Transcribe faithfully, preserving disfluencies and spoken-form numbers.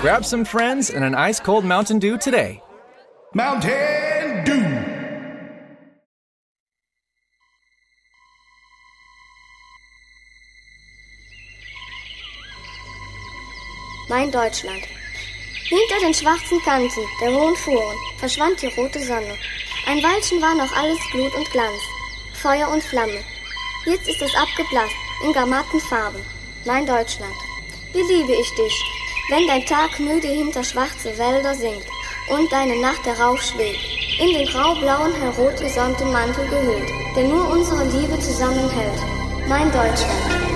Grab some friends and an ice-cold Mountain Dew today. Mountain Dew. Mein Deutschland. Hinter den schwarzen Kanten der hohen Fuhren verschwand die rote Sonne. Ein Weilchen war noch alles Glut und Glanz, Feuer und Flamme. Jetzt ist es abgeblasst in gar matten Farben. Mein Deutschland. Wie liebe ich dich, wenn dein Tag müde hinter schwarze Wälder sinkt und deine Nacht darauf schwebt, in den grau-blauen, hellrot gesonnten Mantel gehüllt, der nur unsere Liebe zusammenhält. Mein Deutschland.